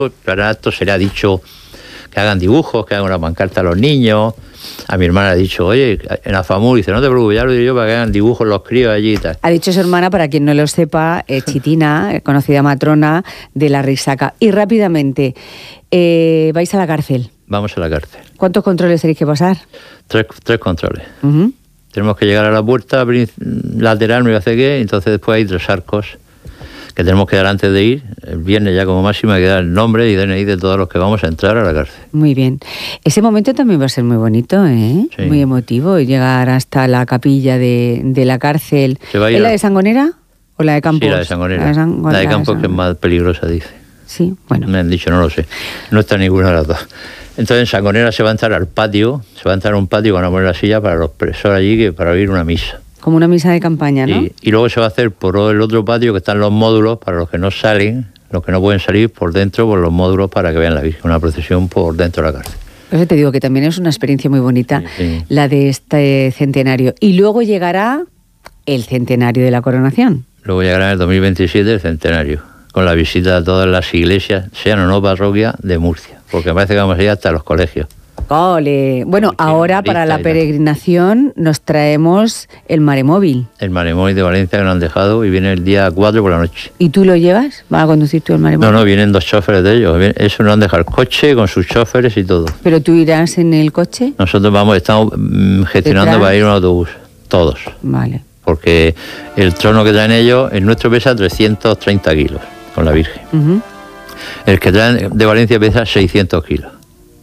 Para esto se le ha dicho que hagan dibujos, que hagan una pancarta a los niños. A mi hermana le ha dicho, oye, en la FAMUR, dice, no te preocupes, ya lo digo yo para que hagan dibujos los críos allí y tal. Ha dicho su hermana, para quien no lo sepa, Chitina, conocida matrona de la Risaca. Y rápidamente, vais a la cárcel. Vamos a la cárcel. ¿Cuántos controles tenéis que pasar? Tres controles. Tenemos que llegar a la puerta lateral, no sé qué, entonces después hay 3 arcos que tenemos que dar antes de ir. El viernes ya como máximo hay que dar el nombre y DNI de todos los que vamos a entrar a la cárcel. Muy bien. Ese momento también va a ser muy bonito, ¿eh? Sí. Muy emotivo, llegar hasta la capilla de la cárcel. ¿Es la de Sangonera o la de Campos? Sí, la de Sangonera. La de Campos que es más peligrosa, dice. Sí, bueno. Me han dicho, no lo sé. No está ninguna de las dos. Entonces en Sangonera se va a entrar al patio, se va a entrar a un patio, van a poner la silla para los presos allí, para oír una misa. Como una misa de campaña, ¿no? Y luego se va a hacer por el otro patio que están los módulos para los que no salen, los que no pueden salir por dentro, por los módulos para que vean la Virgen, una procesión por dentro de la cárcel. Por eso te digo que también es una experiencia muy bonita, la de este centenario. Y luego llegará el centenario de la coronación. Luego llegará en el 2027 el centenario, con la visita a todas las iglesias, sean o no parroquia, de Murcia, porque parece que vamos a ir hasta los colegios. ¡Ole! Bueno, ahora para la peregrinación nos traemos el Maremóvil. El Maremóvil de Valencia que nos han dejado y viene el día 4 por la noche. ¿Y tú lo llevas? ¿Vas a conducir tú el Maremóvil? No, vienen 2 choferes de ellos. Eso nos han dejado el coche con sus choferes y todo. ¿Pero tú irás en el coche? Nosotros estamos gestionando para ir en un autobús, todos. Vale. Porque el trono que traen ellos, el nuestro pesa 330 kilos con la Virgen. El que traen de Valencia pesa 600 kilos.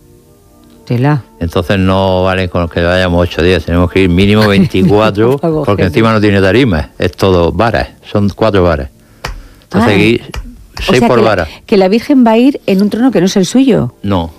Entonces no valen con los que vayamos 8 días, tenemos que ir mínimo 24, porque encima no tiene tarima, es todo varas, son 4 varas. Entonces aquí 6 por vara. Que la Virgen va a ir en un trono que no es el suyo. No,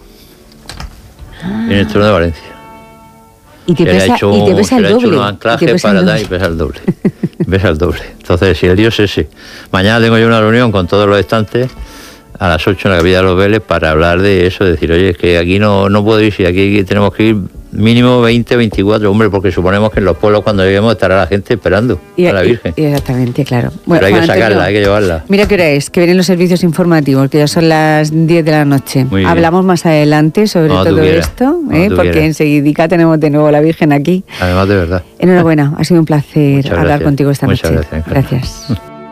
en el trono de Valencia. Y te pesa el doble. Le ha hecho unos anclajes para atrás y pesa el doble. Pesa el doble. Entonces, si el Dios es ese. Mañana tengo yo una reunión con todos los estantes a las 8 en la Capilla de los Vélez para hablar de eso, decir, oye, es que aquí no puedo ir, si aquí tenemos que ir mínimo 20, 24, hombre, porque suponemos que en los pueblos cuando lleguemos estará la gente esperando a la Virgen. Exactamente, claro. Bueno, pero hay que sacarla, hay que llevarla. Mira qué hora es, que vienen los servicios informativos, que ya son las 10 de la noche. Hablamos más adelante sobre todo esto, porque enseguida tenemos de nuevo la Virgen aquí. Además, de verdad. Enhorabuena, ha sido un placer hablar contigo esta noche. Muchas gracias. Gracias.